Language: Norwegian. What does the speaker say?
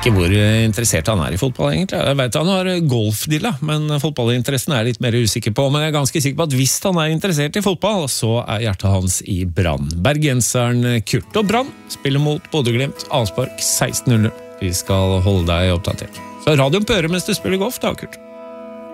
Ikke hvor interessert han i fotball egentlig. Jeg vet han har golfdilla, men fotballinteressen litt mer usikker på. Men jeg ganske sikker på at hvis han interessert i fotball, så hjertet hans i Brann. Bergenseren Kurt og Brann spiller mot Bodø/Glimt, avspark 16:00. Vi skal holde deg oppdatert. Så radioen på øret mens du spiller golf da, Kurt.